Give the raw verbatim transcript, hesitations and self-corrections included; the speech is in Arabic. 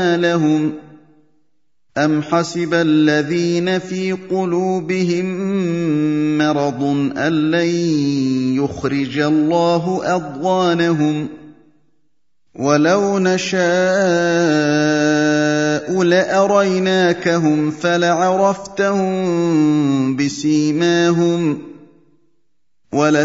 لهم أَمْ حَسِبَ الَّذِينَ فِي قُلُوبِهِم مَّرَضٌ أَن لَّن يُخْرِجَ اللَّهُ أَضْغَانَهُمْ وَلَوْ نَشَاءُ لَأَرَيْنَاكَهُمْ فَلَعَرَفْتَهُم بِسِيمَاهُمْ